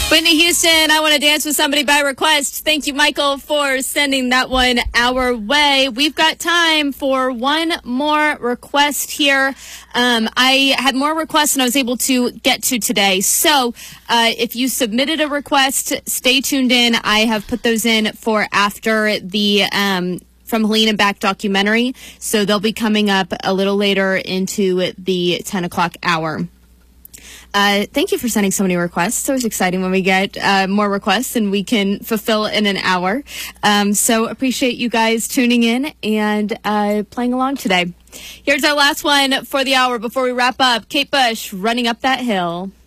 Whitney Houston, I Want to Dance with Somebody by Request. Thank you, Michael, for sending that one our way. We've got time for one more request here. I had more requests than I was able to get to today. So if you submitted a request, stay tuned in. I have put those in for after the From Helene and Back documentary. So they'll be coming up a little later into the 10 o'clock hour. Thank you for sending so many requests. It's always exciting when we get more requests and we can fulfill in an hour. So appreciate you guys tuning in and playing along today. Here's our last one for the hour before we wrap up. Kate Bush, Running Up That Hill.